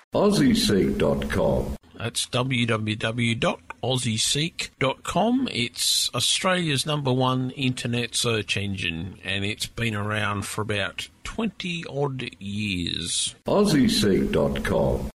AussieSeek.com. That's www.aussieseek.com. It's Australia's #1 internet search engine, and it's been around for about 20-odd years. AussieSeek.com.